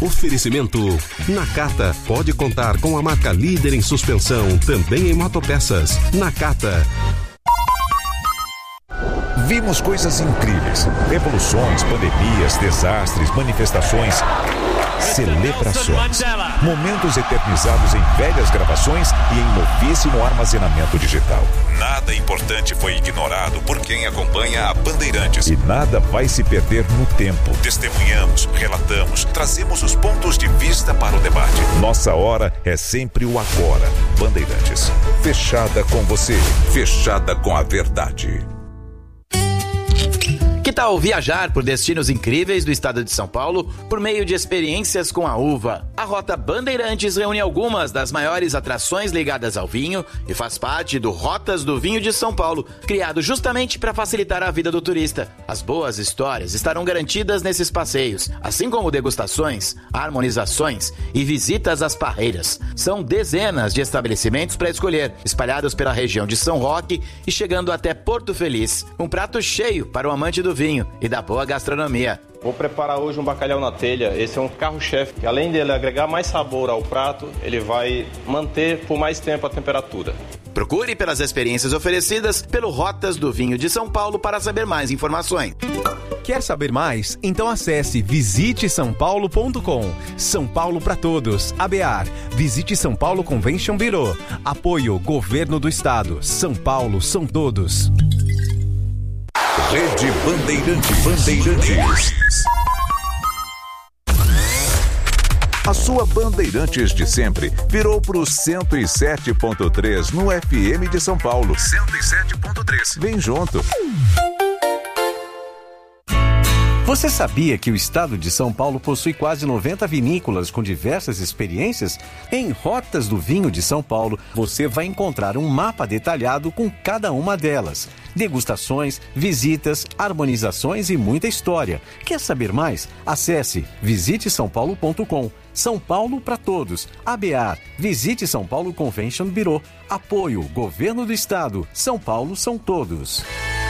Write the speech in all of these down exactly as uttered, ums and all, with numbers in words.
Oferecimento Nakata. Pode contar com a marca líder em suspensão, também em motopeças. Nakata. Vimos coisas incríveis. Revoluções, pandemias, desastres, manifestações, celebrações. Momentos eternizados em velhas gravações e em novíssimo armazenamento digital. Nada importante foi ignorado por quem acompanha a Bandeirantes. E nada vai se perder no tempo. Testemunhamos, relatamos, trazemos os pontos de vista para o debate. Nossa hora é sempre o agora. Bandeirantes. Fechada com você. Fechada com a verdade. Que tal viajar por destinos incríveis do estado de São Paulo por meio de experiências com a uva? A Rota Bandeirantes reúne algumas das maiores atrações ligadas ao vinho e faz parte do Rotas do Vinho de São Paulo, criado justamente para facilitar a vida do turista. As boas histórias estarão garantidas nesses passeios, assim como degustações, harmonizações e visitas às parreiras. São dezenas de estabelecimentos para escolher, espalhados pela região de São Roque e chegando até Porto Feliz. Um prato cheio para o amante do vinho e da boa gastronomia. Vou preparar hoje um bacalhau na telha. Esse é um carro-chefe que, além dele agregar mais sabor ao prato, ele vai manter por mais tempo a temperatura. Procure pelas experiências oferecidas pelo Rotas do Vinho de São Paulo para saber mais informações. Quer saber mais? Então acesse visite são paulo ponto com. São Paulo para todos. A B A R. Visite São Paulo Convention Bureau. Apoio Governo do Estado. São Paulo são todos. Rede Bandeirantes. Bandeirantes. A sua Bandeirantes de sempre virou pro cento e sete ponto três no F M de São Paulo. cento e sete ponto três. Vem junto. Você sabia que o estado de São Paulo possui quase noventa vinícolas com diversas experiências? Em Rotas do Vinho de São Paulo, você vai encontrar um mapa detalhado com cada uma delas. Degustações, visitas, harmonizações e muita história. Quer saber mais? Acesse visite são paulo ponto com. São Paulo para todos. A B A R. Visite São Paulo Convention Bureau. Apoio Governo do Estado. São Paulo são todos.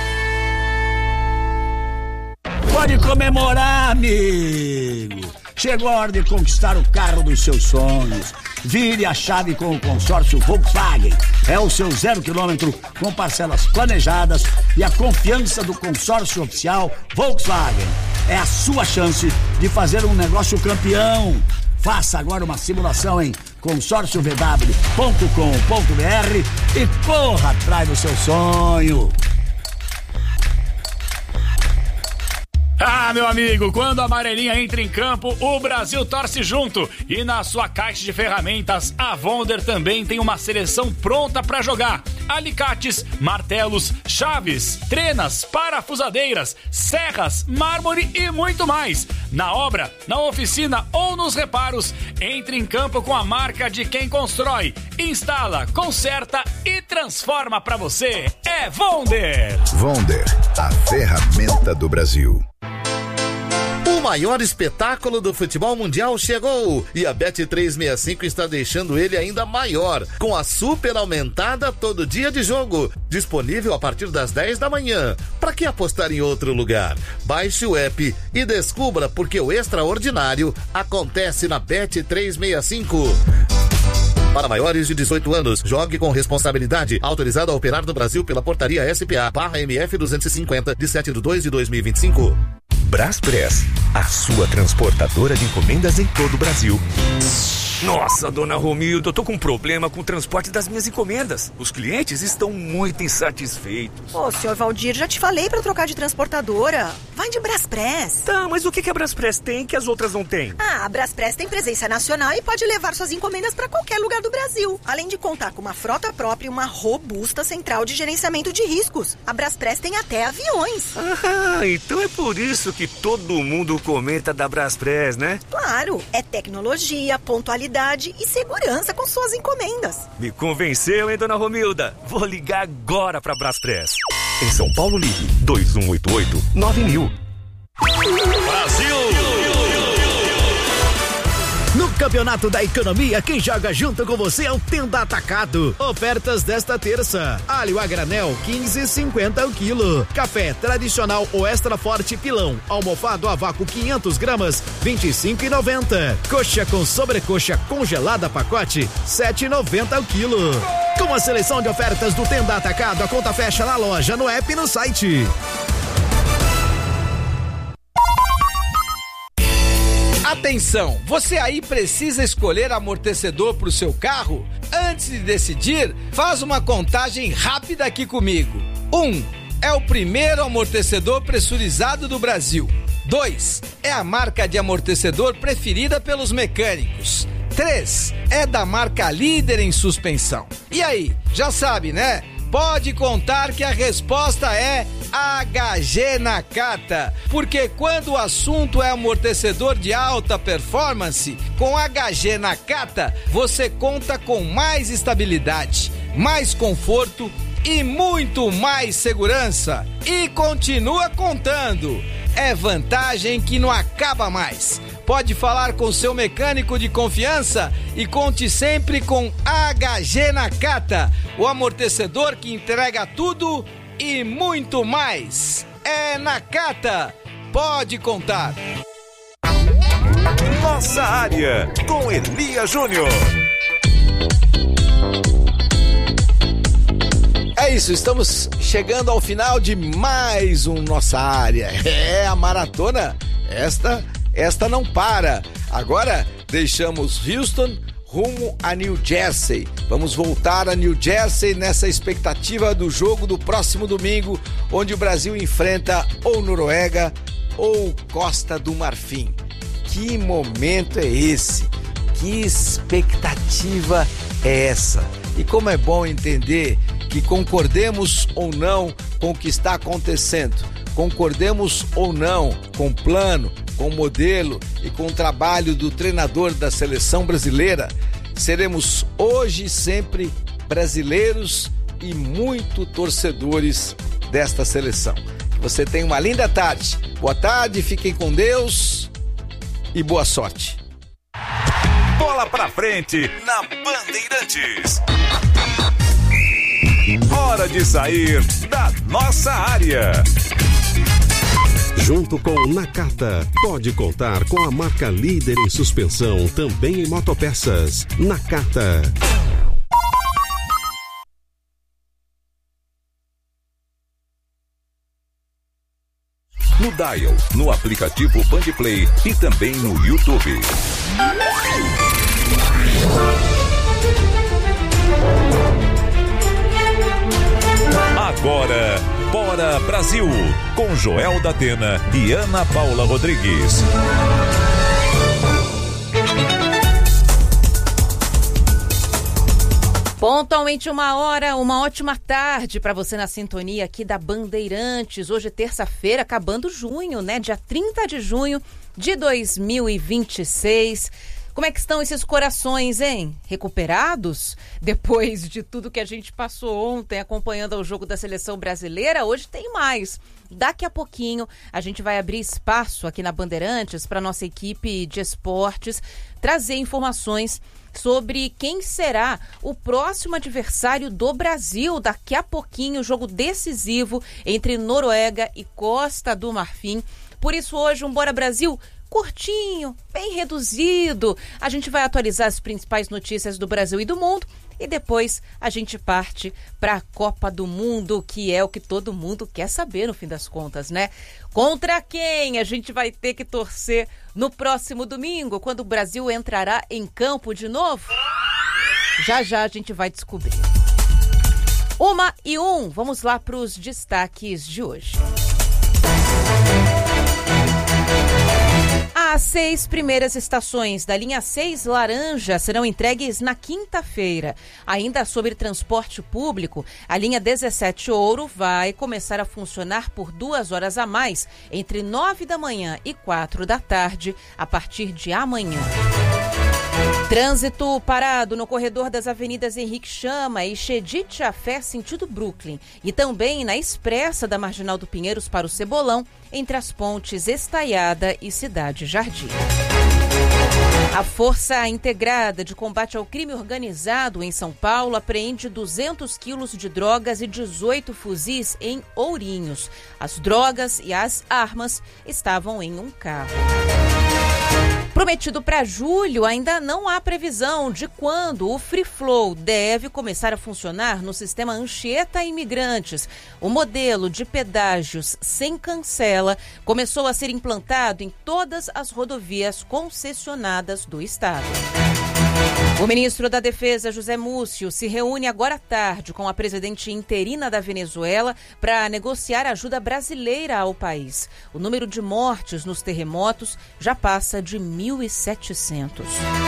Pode comemorar, amigo! Chegou a hora de conquistar o carro dos seus sonhos. Vire a chave com o consórcio Volkswagen. É o seu zero quilômetro com parcelas planejadas e a confiança do consórcio oficial Volkswagen. É a sua chance de fazer um negócio campeão. Faça agora uma simulação em consórcio v w ponto com ponto b r e corra atrás do seu sonho. Ah, meu amigo, quando a amarelinha entra em campo, o Brasil torce junto. E na sua caixa de ferramentas, a Wonder também tem uma seleção pronta para jogar. Alicates, martelos, chaves, trenas, parafusadeiras, serras, mármore e muito mais. Na obra, na oficina ou nos reparos, entre em campo com a marca de quem constrói, instala, conserta e transforma para você. É Wonder. Wonder, a ferramenta do Brasil. O maior espetáculo do futebol mundial chegou e a Bet trezentos e sessenta e cinco está deixando ele ainda maior, com a super aumentada todo dia de jogo, disponível a partir das dez da manhã. Para que apostar em outro lugar? Baixe o app e descubra porque o extraordinário acontece na Bet trezentos e sessenta e cinco. Para maiores de dezoito anos, jogue com responsabilidade. Autorizado a operar no Brasil pela portaria S P A barra M F duzentos e cinquenta, de sete de dois de dois mil e vinte e cinco. Braspress, a sua transportadora de encomendas em todo o Brasil. Nossa, dona Romilda, eu tô com um problema com o transporte das minhas encomendas. Os clientes estão muito insatisfeitos. Ô, senhor Valdir, já te falei pra trocar de transportadora. Vai de Braspress. Tá, mas o que, que a Braspress tem que as outras não têm? Ah, a Braspress tem presença nacional e pode levar suas encomendas pra qualquer lugar do Brasil. Além de contar com uma frota própria e uma robusta central de gerenciamento de riscos. A Braspress tem até aviões. Ah, então é por isso que todo mundo comenta da Braspress, né? Claro, é tecnologia, pontualidade e segurança com suas encomendas. Me convenceu, hein, dona Romilda? Vou ligar agora pra Braspress. Em São Paulo, ligue dois um oito oito nove mil. Brasil! No Campeonato da Economia, quem joga junto com você é o Tenda Atacado. Ofertas desta terça: alho a granel quinze e cinquenta o quilo. Café tradicional ou extra forte pilão, almofado a vácuo quinhentas gramas, vinte e cinco e noventa. Coxa com sobrecoxa congelada pacote, sete e noventa o quilo. Com a seleção de ofertas do Tenda Atacado, a conta fecha na loja, no app e no site. Atenção, você aí precisa escolher amortecedor para o seu carro? Antes de decidir, faz uma contagem rápida aqui comigo. Um, é o primeiro amortecedor pressurizado do Brasil. Dois, é a marca de amortecedor preferida pelos mecânicos. Três, é da marca líder em suspensão. E aí, já sabe, né? Pode contar que a resposta é H G Nakata, porque quando o assunto é amortecedor de alta performance, com H G Nakata você conta com mais estabilidade, mais conforto e muito mais segurança. E continua contando. É vantagem que não acaba mais. Pode falar com seu mecânico de confiança e conte sempre com H G Nakata, o amortecedor que entrega tudo e muito mais. É Nakata, pode contar. Nossa área, com Elia Júnior. É isso, estamos chegando ao final de mais um Nossa Área. É, a maratona, esta, esta não para. Agora deixamos Houston rumo a New Jersey. Vamos voltar a New Jersey nessa expectativa do jogo do próximo domingo, onde o Brasil enfrenta ou Noruega ou Costa do Marfim. Que momento é esse? Que expectativa é essa? E como é bom entender que concordemos ou não com o que está acontecendo, concordemos ou não com o plano, com o modelo e com o trabalho do treinador da seleção brasileira, seremos hoje e sempre brasileiros e muito torcedores desta seleção. Que você tenha uma linda tarde. Boa tarde, fiquem com Deus e boa sorte. Bola pra frente na Bandeirantes. Hora de sair da nossa área. Junto com Nakata, pode contar com a marca líder em suspensão, também em motopeças. Nakata. No Dial, no aplicativo Bandplay e também no YouTube. Agora, Bora Brasil, com Joel da Atena e Ana Paula Rodrigues. Pontualmente uma hora, uma ótima tarde para você na sintonia aqui da Bandeirantes. Hoje é terça-feira, acabando junho, né? Dia trinta de junho de dois mil e vinte e seis. Como é que estão esses corações, hein? Recuperados? Depois de tudo que a gente passou ontem acompanhando o jogo da seleção brasileira, hoje tem mais. Daqui a pouquinho a gente vai abrir espaço aqui na Bandeirantes para nossa equipe de esportes trazer informações sobre quem será o próximo adversário do Brasil. Daqui a pouquinho, jogo decisivo entre Noruega e Costa do Marfim. Por isso hoje um Bora Brasil curtinho, bem reduzido. A gente vai atualizar as principais notícias do Brasil e do mundo e depois a gente parte para a Copa do Mundo, que é o que todo mundo quer saber no fim das contas, né? Contra quem a gente vai ter que torcer no próximo domingo, quando o Brasil entrará em campo de novo? Já já a gente vai descobrir. Uma e um, vamos lá para os destaques de hoje. As seis primeiras estações da linha seis laranja serão entregues na quinta-feira. Ainda sobre transporte público, a linha dezessete ouro vai começar a funcionar por duas horas a mais, entre nove da manhã e quatro da tarde, a partir de amanhã. Trânsito parado no corredor das avenidas Henrique Chama e Chedid Jafé, sentido Brooklyn. E também na expressa da Marginal do Pinheiros para o Cebolão, entre as pontes Estaiada e Cidade Jardim. A Força Integrada de Combate ao Crime Organizado em São Paulo apreende duzentos quilos de drogas e dezoito fuzis em Ourinhos. As drogas e as armas estavam em um carro. Prometido para julho, ainda não há previsão de quando o Free Flow deve começar a funcionar no sistema Anchieta Imigrantes. O modelo de pedágios sem cancela começou a ser implantado em todas as rodovias concessionadas do estado. O ministro da Defesa, José Múcio, se reúne agora à tarde com a presidente interina da Venezuela para negociar ajuda brasileira ao país. O número de mortes nos terremotos já passa de mil e setecentos.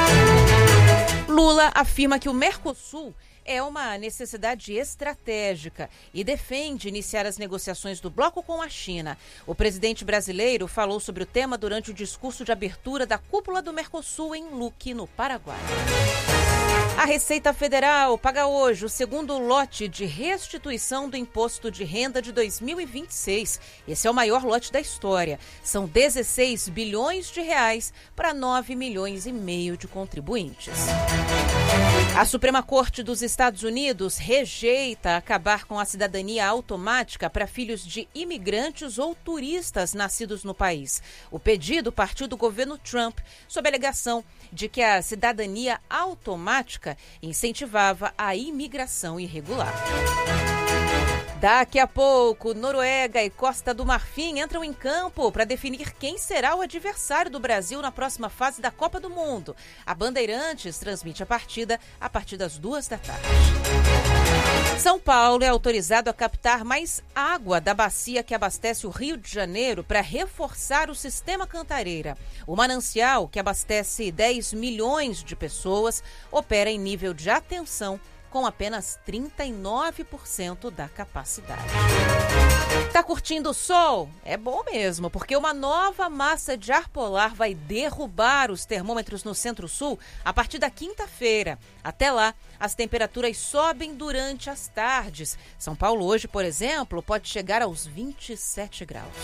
Lula afirma que o Mercosul é uma necessidade estratégica e defende iniciar as negociações do bloco com a China. O presidente brasileiro falou sobre o tema durante o discurso de abertura da cúpula do Mercosul em Luque, no Paraguai. A Receita Federal paga hoje o segundo lote de restituição do Imposto de Renda de dois mil e vinte e seis. Esse é o maior lote da história. São dezesseis bilhões de reais para nove milhões e meio de contribuintes. A Suprema Corte dos Estados Unidos rejeita acabar com a cidadania automática para filhos de imigrantes ou turistas nascidos no país. O pedido partiu do governo Trump, sob a alegação de que a cidadania automática incentivava a imigração irregular. Daqui a pouco, Noruega e Costa do Marfim entram em campo para definir quem será o adversário do Brasil na próxima fase da Copa do Mundo. A Bandeirantes transmite a partida a partir das duas da tarde. São Paulo é autorizado a captar mais água da bacia que abastece o Rio de Janeiro para reforçar o sistema Cantareira. O manancial, que abastece dez milhões de pessoas, opera em nível de atenção com apenas trinta e nove por cento da capacidade. Tá curtindo o sol? É bom mesmo, porque uma nova massa de ar polar vai derrubar os termômetros no Centro-Sul a partir da quinta-feira. Até lá, as temperaturas sobem durante as tardes. São Paulo hoje, por exemplo, pode chegar aos vinte e sete graus.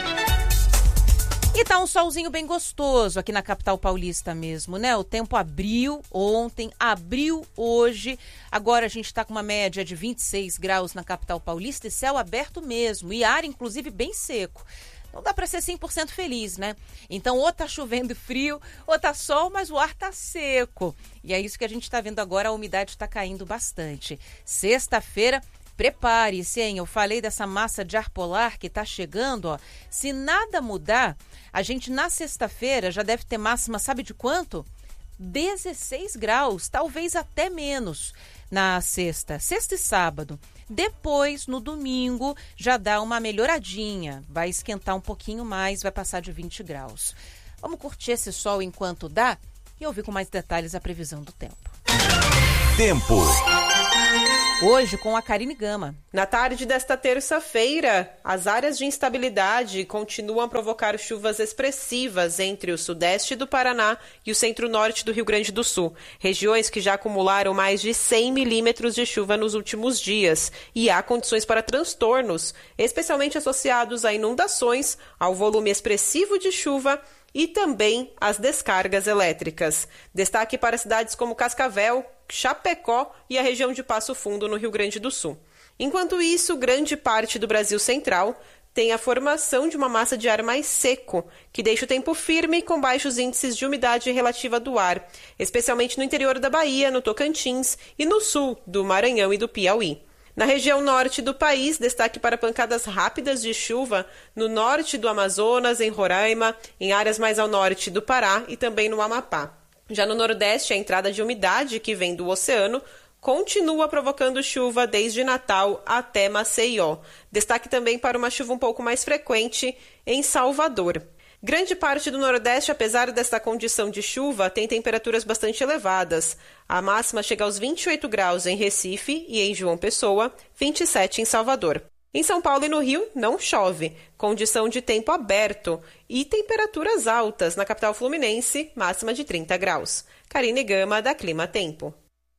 E tá um solzinho bem gostoso aqui na capital paulista mesmo, né? O tempo abriu ontem, abriu hoje. Agora a gente tá com uma média de vinte e seis graus na capital paulista e céu aberto mesmo. E ar, inclusive, bem seco. Não dá para ser cem por cento feliz, né? Então, ou tá chovendo frio, ou tá sol, mas o ar tá seco. E é isso que a gente tá vendo agora, a umidade tá caindo bastante. Sexta-feira, prepare-se, hein? Eu falei dessa massa de ar polar que tá chegando, ó. Se nada mudar, a gente na sexta-feira já deve ter máxima, sabe de quanto? dezesseis graus, talvez até menos na sexta, sexta e sábado. Depois, no domingo, já dá uma melhoradinha, vai esquentar um pouquinho mais, vai passar de vinte graus. Vamos curtir esse sol enquanto dá e ouvir com mais detalhes a previsão do tempo. Tempo. Hoje com a Karine Gama. Na tarde desta terça-feira, as áreas de instabilidade continuam a provocar chuvas expressivas entre o sudeste do Paraná e o centro-norte do Rio Grande do Sul, regiões que já acumularam mais de cem milímetros de chuva nos últimos dias. E há condições para transtornos, especialmente associados a inundações, ao volume expressivo de chuva e também às descargas elétricas. Destaque para cidades como Cascavel, Chapecó e a região de Passo Fundo, no Rio Grande do Sul. Enquanto isso, grande parte do Brasil Central tem a formação de uma massa de ar mais seco, que deixa o tempo firme com baixos índices de umidade relativa do ar, especialmente no interior da Bahia, no Tocantins e no sul do Maranhão e do Piauí. Na região norte do país, destaque para pancadas rápidas de chuva no norte do Amazonas, em Roraima, em áreas mais ao norte do Pará e também no Amapá. Já no Nordeste, a entrada de umidade que vem do oceano continua provocando chuva desde Natal até Maceió. Destaque também para uma chuva um pouco mais frequente em Salvador. Grande parte do Nordeste, apesar desta condição de chuva, tem temperaturas bastante elevadas. A máxima chega aos vinte e oito graus em Recife e em João Pessoa, vinte e sete em Salvador. Em São Paulo e no Rio, não chove. Condição de tempo aberto e temperaturas altas na capital fluminense, máxima de trinta graus. Karine Gama, da Clima Tempo.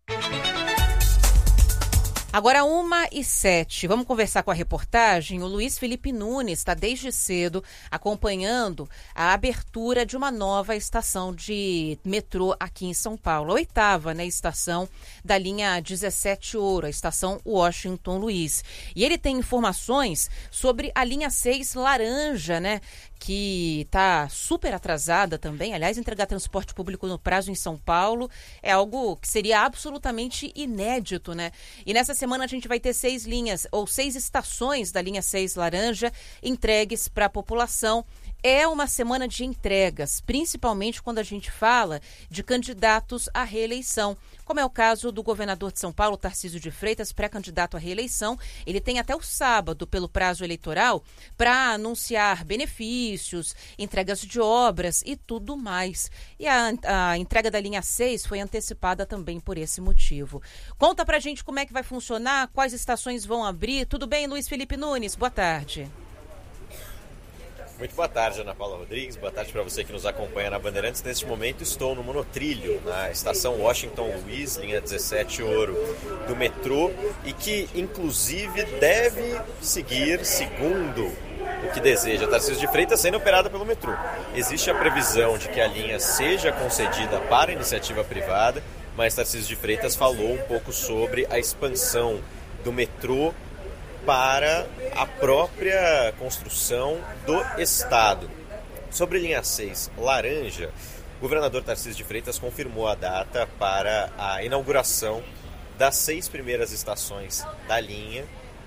Agora uma e sete. Vamos conversar com a reportagem. O Luiz Felipe Nunes está desde cedo acompanhando a abertura de uma nova estação de metrô aqui em São Paulo. A oitava, né, estação da linha dezessete Ouro, a estação Washington Luiz. E ele tem informações sobre a linha seis Laranja, né? Que está super atrasada também. Aliás, entregar transporte público no prazo em São Paulo é algo que seria absolutamente inédito, né? E nessa semana a gente vai ter seis linhas, ou seis estações da linha seis Laranja entregues para a população. É uma semana de entregas, principalmente quando a gente fala de candidatos à reeleição, como é o caso do governador de São Paulo, Tarcísio de Freitas, pré-candidato à reeleição. Ele tem até o sábado, pelo prazo eleitoral, para anunciar benefícios, entregas de obras e tudo mais. E a, a entrega da linha seis foi antecipada também por esse motivo. Conta pra gente como é que vai funcionar, quais estações vão abrir. Tudo bem, Luiz Felipe Nunes? Boa tarde. Muito boa tarde, Ana Paula Rodrigues. Boa tarde para você que nos acompanha na Bandeirantes. Neste momento estou no monotrilho, na estação Washington Luiz, linha dezessete Ouro do metrô, e que inclusive deve seguir, segundo o que deseja Tarcísio de Freitas, sendo operada pelo metrô. Existe a previsão de que a linha seja concedida para iniciativa privada, mas Tarcísio de Freitas falou um pouco sobre a expansão do metrô para a própria construção do Estado. Sobre linha seis Laranja, o governador Tarcísio de Freitas confirmou a data para a inauguração das seis primeiras estações da linha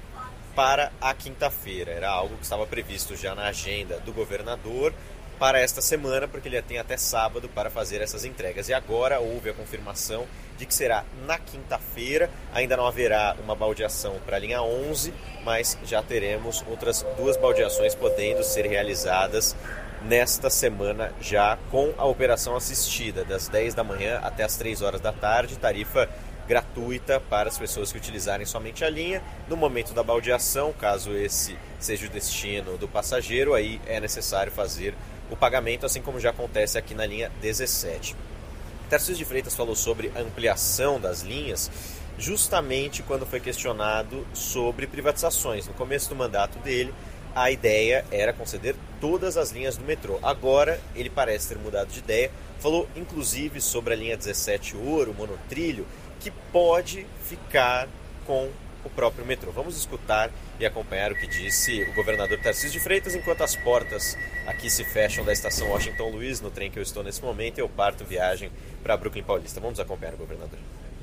para a quinta-feira. Era algo que estava previsto já na agenda do governador para esta semana, porque ele tem até sábado para fazer essas entregas. E agora houve a confirmação de que será na quinta-feira. Ainda não haverá uma baldeação para a linha onze, mas já teremos outras duas baldeações podendo ser realizadas nesta semana já com a operação assistida, das dez da manhã até as três horas da tarde, tarifa gratuita para as pessoas que utilizarem somente a linha. No momento da baldeação, caso esse seja o destino do passageiro, aí é necessário fazer o pagamento, assim como já acontece aqui na linha dezessete. Tarcísio de Freitas falou sobre a ampliação das linhas justamente quando foi questionado sobre privatizações. No começo do mandato dele, a ideia era conceder todas as linhas do metrô. Agora, ele parece ter mudado de ideia. Falou, inclusive, sobre a linha dezessete Ouro, monotrilho, que pode ficar com o próprio metrô. Vamos escutar e acompanhar o que disse o governador Tarcísio de Freitas enquanto as portas aqui se fecham da estação Washington Luiz, no trem que eu estou nesse momento, e eu parto viagem para Brooklyn Paulista. Vamos acompanhar o governador.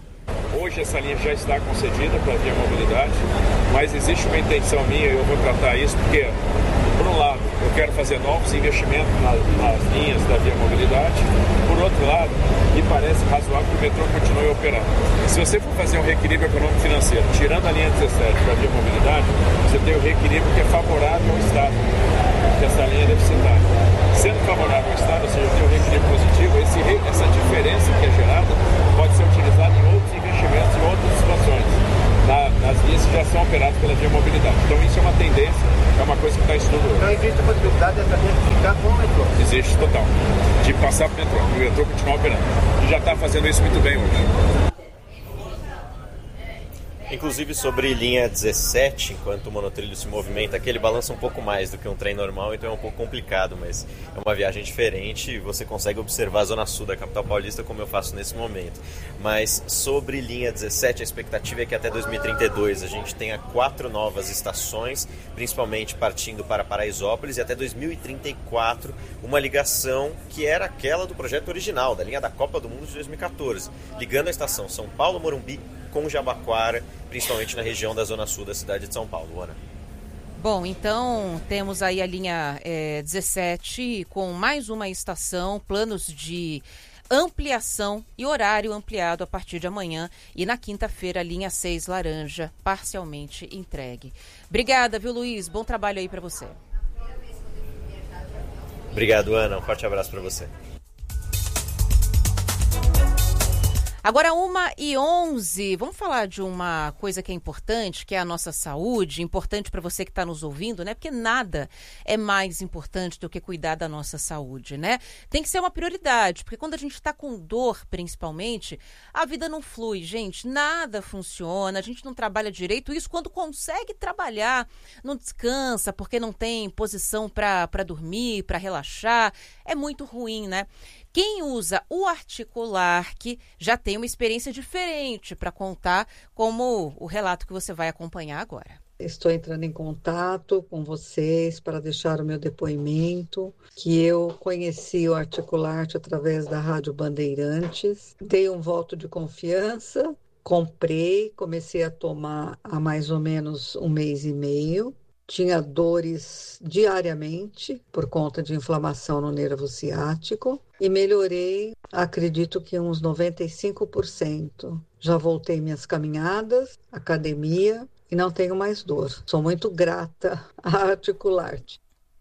Hoje essa linha já está concedida para a Via Mobilidade, mas existe uma intenção minha, e eu vou tratar isso, porque, por um lado, eu quero fazer novos investimentos nas, nas linhas da Via Mobilidade, por outro lado, me parece razoável que o metrô continue operando. Se você for fazer um reequilíbrio econômico-financeiro, tirando a linha dezessete para a Via Mobilidade, você tem o reequilíbrio que é favorável ao Estado, que essa linha é deficitária. Sendo favorável ao Estado, ou seja, tem um reequilíbrio positivo, esse, essa diferença que é gerada pode ser utilizada em outros investimentos, em outras situações, na, nas linhas que já são operadas pela Via Mobilidade. Então isso é uma tendência, é uma coisa que está estudando hoje. Então existe a possibilidade dessa linha ficar com o metrô? Existe, total. De passar para o metrô, e o metrô continuar operando. E já está fazendo isso muito bem hoje. Inclusive sobre linha dezessete, enquanto o monotrilho se movimenta aqui, ele balança um pouco mais do que um trem normal, então é um pouco complicado, mas é uma viagem diferente e você consegue observar a zona sul da capital paulista como eu faço nesse momento. Mas sobre linha dezessete, a expectativa é que até dois mil e trinta e dois a gente tenha quatro novas estações, principalmente partindo para Paraisópolis, e até dois mil e trinta e quatro uma ligação que era aquela do projeto original, da linha da Copa do Mundo de dois mil e quatorze, ligando a estação São Paulo-Morumbi com Jabaquara, principalmente na região da zona sul da cidade de São Paulo. Ana. Bom, então temos aí a linha é, dezessete com mais uma estação, planos de ampliação e horário ampliado a partir de amanhã, e na quinta-feira a linha seis Laranja parcialmente entregue. Obrigada, viu, Luiz? Bom trabalho aí para você. Obrigado, Ana. Um forte abraço para você. Agora, uma e onze, vamos falar de uma coisa que é importante, que é a nossa saúde, importante para você que está nos ouvindo, né? Porque nada é mais importante do que cuidar da nossa saúde, né? Tem que ser uma prioridade, porque quando a gente está com dor, principalmente, a vida não flui, gente, nada funciona, a gente não trabalha direito, isso quando consegue trabalhar, não descansa, porque não tem posição para para dormir, para relaxar, é muito ruim, né? Quem usa o Articulark já tem uma experiência diferente para contar, como o relato que você vai acompanhar agora. Estou entrando em contato com vocês para deixar o meu depoimento, que eu conheci o Articulark através da Rádio Bandeirantes, dei um voto de confiança, comprei, comecei a tomar há mais ou menos um mês e meio. Tinha dores diariamente por conta de inflamação no nervo ciático e melhorei, acredito que uns noventa e cinco por cento. Já voltei minhas caminhadas, academia e não tenho mais dor. Sou muito grata à Articulark.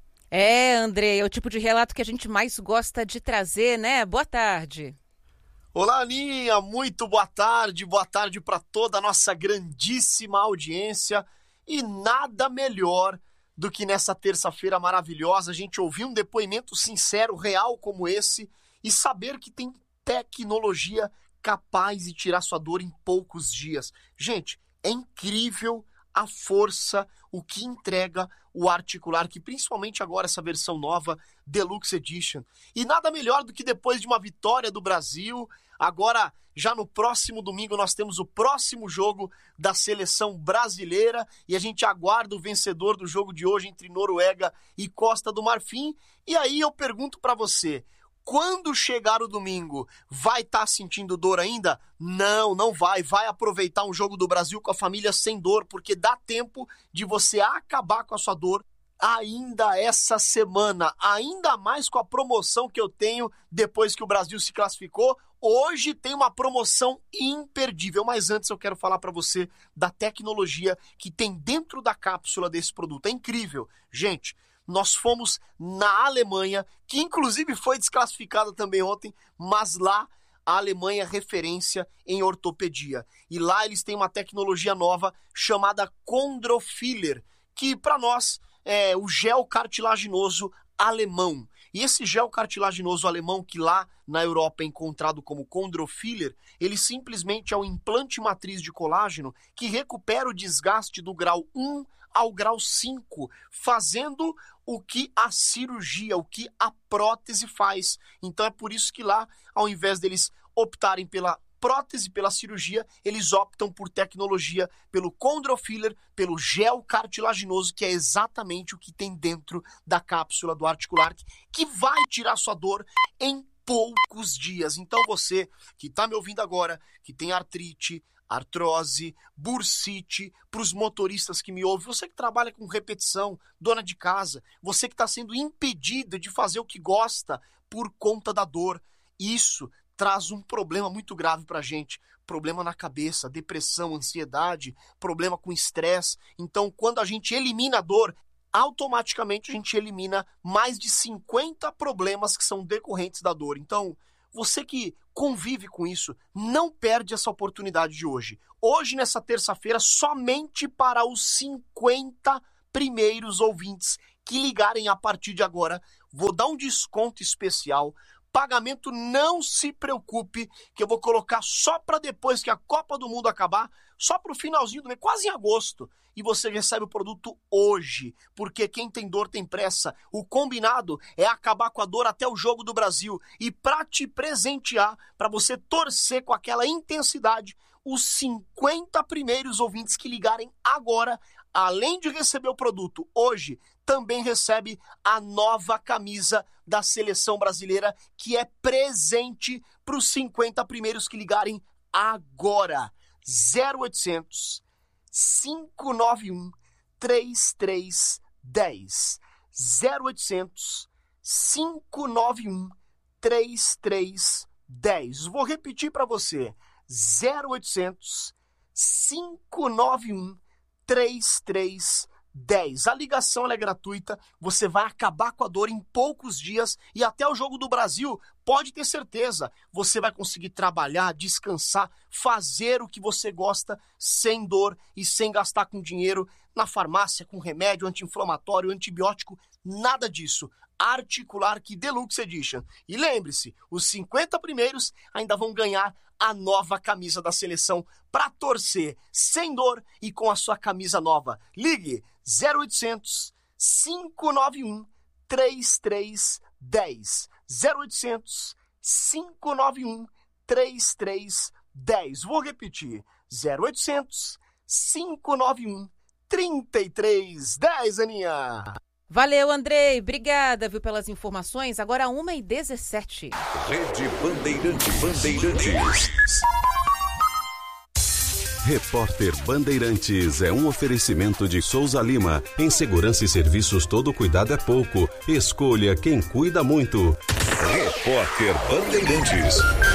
É, André, é o tipo de relato que a gente mais gosta de trazer, né? Boa tarde. Olá, Aninha, muito boa tarde, boa tarde para toda a nossa grandíssima audiência. E nada melhor do que nessa terça-feira maravilhosa a gente ouvir um depoimento sincero, real como esse e saber que tem tecnologia capaz de tirar sua dor em poucos dias. Gente, é incrível a força, o que entrega o Articulark, principalmente agora essa versão nova, Deluxe Edition. E nada melhor do que depois de uma vitória do Brasil, agora já no próximo domingo nós temos o próximo jogo da seleção brasileira e a gente aguarda o vencedor do jogo de hoje entre Noruega e Costa do Marfim. E aí eu pergunto para você, quando chegar o domingo, vai estar tá sentindo dor ainda? Não, não vai. Vai aproveitar um jogo do Brasil com a família sem dor, porque dá tempo de você acabar com a sua dor ainda essa semana, ainda mais com a promoção que eu tenho depois que o Brasil se classificou. Hoje tem uma promoção imperdível, mas antes eu quero falar para você da tecnologia que tem dentro da cápsula desse produto. É incrível. Gente, nós fomos na Alemanha, que inclusive foi desclassificada também ontem, mas lá a Alemanha é referência em ortopedia. E lá eles têm uma tecnologia nova chamada Chondrofiller, que para nós é o gel cartilaginoso alemão. E esse gel cartilaginoso alemão, que lá na Europa é encontrado como Chondrofiller, ele simplesmente é um implante matriz de colágeno que recupera o desgaste do grau um ao grau cinco, fazendo o que a cirurgia, o que a prótese faz. Então é por isso que lá, ao invés deles optarem pela prótese, pela cirurgia, eles optam por tecnologia, pelo Chondrofiller, pelo gel cartilaginoso, que é exatamente o que tem dentro da cápsula do Articulark, que vai tirar sua dor em poucos dias. Então você que está me ouvindo agora, que tem artrite, artrose, bursite, para os motoristas que me ouvem, você que trabalha com repetição, dona de casa, você que está sendo impedida de fazer o que gosta por conta da dor, isso traz um problema muito grave para a gente, problema na cabeça, depressão, ansiedade, problema com estresse. Então, quando a gente elimina a dor, automaticamente a gente elimina mais de cinquenta problemas que são decorrentes da dor. Então, você que convive com isso, não perde essa oportunidade de hoje. Hoje, nessa terça-feira, somente para os cinquenta primeiros ouvintes que ligarem a partir de agora, vou dar um desconto especial. Pagamento, não se preocupe, que eu vou colocar só para depois que a Copa do Mundo acabar, só para o finalzinho do mês, quase em agosto. E você recebe o produto hoje, porque quem tem dor tem pressa. O combinado é acabar com a dor até o jogo do Brasil. E para te presentear, para você torcer com aquela intensidade, os cinquenta primeiros ouvintes que ligarem agora, além de receber o produto hoje, também recebe a nova camisa da seleção brasileira, que é presente para os cinquenta primeiros que ligarem agora. zero oitocentos, cinco nove um, três três um zero. zero oitocentos, cinco nove um, três três um zero. Vou repetir para você. zero oitocentos, cinco nove um, três três dez. A ligação ela é gratuita, você vai acabar com a dor em poucos dias e até o Jogo do Brasil, pode ter certeza, você vai conseguir trabalhar, descansar, fazer o que você gosta sem dor e sem gastar com dinheiro na farmácia, com remédio anti-inflamatório, antibiótico, nada disso. Articular Key Deluxe Edition. E lembre-se, os cinquenta primeiros ainda vão ganhar a nova camisa da seleção para torcer sem dor e com a sua camisa nova. Ligue zero oitocentos, cinco nove um, três três um zero zero oitocentos, cinco nove um, três três um zero. Vou repetir, zero oitocentos, cinco nove um, três três um zero, Aninha. Valeu, Andrei. Obrigada, viu, pelas informações. Agora uma e dezessete. Rede Bandeirantes. Bandeirantes. Repórter Bandeirantes é um oferecimento de Souza Lima. Em segurança e serviços, todo cuidado é pouco. Escolha quem cuida muito. Repórter Bandeirantes.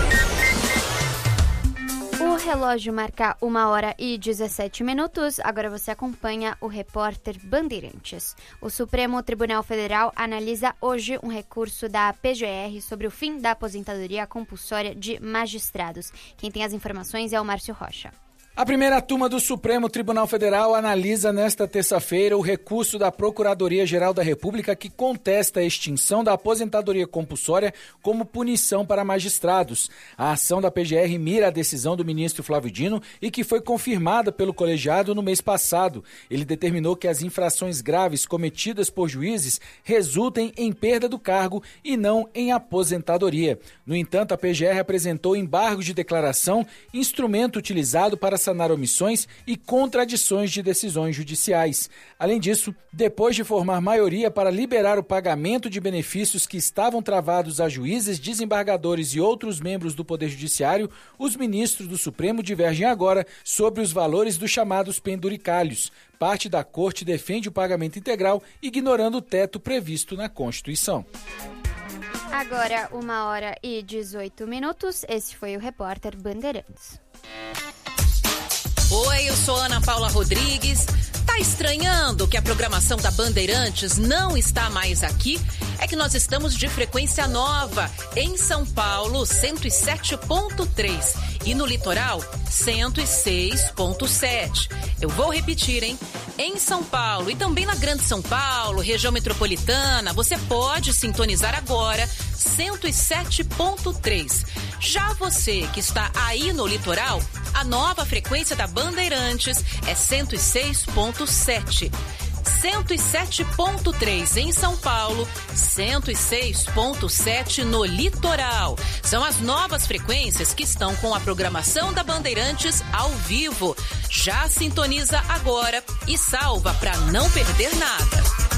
O relógio marca uma hora e dezessete minutos. Agora você acompanha o Repórter Bandeirantes. O Supremo Tribunal Federal analisa hoje um recurso da P G R sobre o fim da aposentadoria compulsória de magistrados. Quem tem as informações é o Márcio Rocha. A primeira turma do Supremo Tribunal Federal analisa nesta terça-feira o recurso da Procuradoria-Geral da República que contesta a extinção da aposentadoria compulsória como punição para magistrados. A ação da P G R mira a decisão do ministro Flávio Dino e que foi confirmada pelo colegiado no mês passado. Ele determinou que as infrações graves cometidas por juízes resultem em perda do cargo e não em aposentadoria. No entanto, a P G R apresentou embargo de declaração, instrumento utilizado para sanar omissões e contradições de decisões judiciais. Além disso, depois de formar maioria para liberar o pagamento de benefícios que estavam travados a juízes, desembargadores e outros membros do Poder Judiciário, os ministros do Supremo divergem agora sobre os valores dos chamados penduricalhos. Parte da Corte defende o pagamento integral, ignorando o teto previsto na Constituição. Agora, uma hora e dezoito minutos. Esse foi o Repórter Bandeirantes. Oi, eu sou Ana Paula Rodrigues. Tá estranhando que a programação da Bandeirantes não está mais aqui? É que nós estamos de frequência nova em São Paulo, cento e sete ponto três e no litoral, cento e seis ponto sete. Eu vou repetir, hein? Em São Paulo e também na Grande São Paulo, região metropolitana, você pode sintonizar agora cento e sete ponto três. Já você que está aí no litoral, a nova frequência da Bandeirantes é cento e seis ponto sete. cento e sete ponto três em São Paulo, cento e seis ponto sete no litoral. São as novas frequências que estão com a programação da Bandeirantes ao vivo. Já sintoniza agora e salva para não perder nada.